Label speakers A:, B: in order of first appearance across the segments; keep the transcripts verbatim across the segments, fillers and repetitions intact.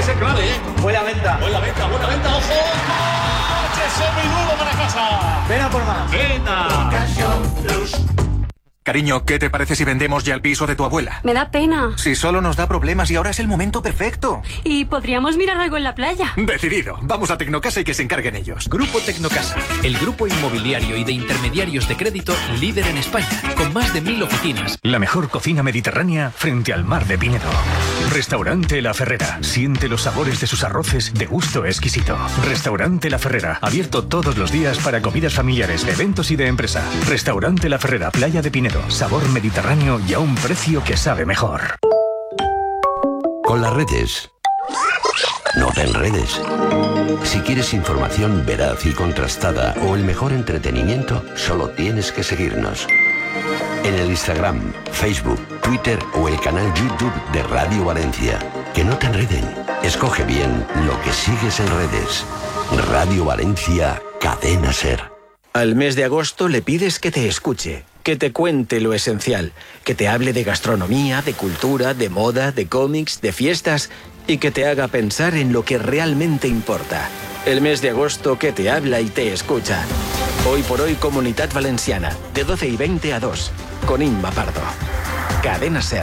A: ser clave, ¿eh?
B: Buena venta.
A: Buena venta, buena venta, ojo. ¡Coche seminuevo para casa!
B: Ven a por más.
A: ¡Venga!
C: Cariño, ¿qué te parece si vendemos ya el piso de tu abuela?
D: Me da pena.
C: Si solo nos da problemas y ahora es el momento perfecto.
D: Y podríamos mirar algo en la playa.
C: Decidido. Vamos a Tecnocasa y que se encarguen ellos.
E: Grupo Tecnocasa, el grupo inmobiliario y de intermediarios de crédito líder en España, con más de mil oficinas.
F: La mejor cocina mediterránea frente al mar de Pinedo. Restaurante La Ferrera. Siente los sabores de sus arroces de gusto exquisito. Restaurante La Ferrera. Abierto todos los días para comidas familiares, eventos y de empresa. Restaurante La Ferrera, Playa de Pinedo. Sabor mediterráneo y a un precio que sabe mejor.
G: Con las redes, no te enredes. Si quieres información veraz y contrastada o el mejor entretenimiento, solo tienes que seguirnos. En el Instagram, Facebook, Twitter o el canal YouTube de Radio Valencia. Que no te enreden. Escoge bien lo que sigues en redes. Radio Valencia, Cadena SER.
H: Al mes de agosto le pides que te escuche, que te cuente lo esencial, que te hable de gastronomía, de cultura, de moda, de cómics, de fiestas y que te haga pensar en lo que realmente importa. El mes de agosto que te habla y te escucha. Hoy por hoy Comunitat Valenciana, de doce y veinte a dos, con Inma Pardo. Cadena SER.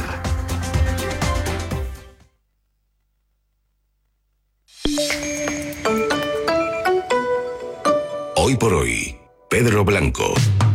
I: Hoy por hoy, Pedro Blanco.